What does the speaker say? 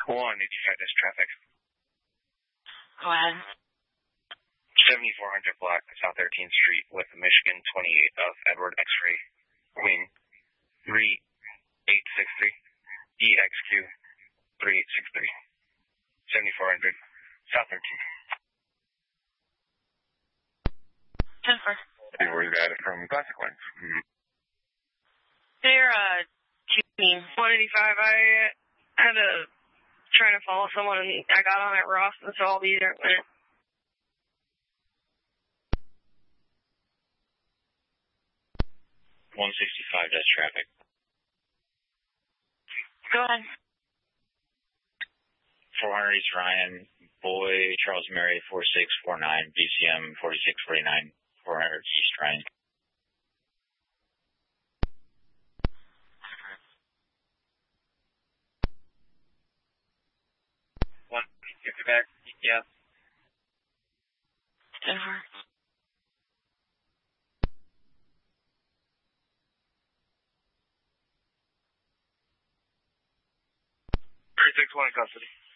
185 dash traffic. Go ahead. 7400 block, South 13th Street, with Michigan 28 of Edward X-ray, wing 3863, EXQ 3863, 7400, South 13th. 10-4. And where's that from Classic Lines? They're, 185. I had to try to follow someone, and I got on at Ross, and so I'll be there in a minute. .165 dash traffic. Go ahead. 400 East Ryan, Boy, Charles Mary, 4649, BCM 4649, 400 East Ryan. Get back, yeah. 10-4. 361 in custody.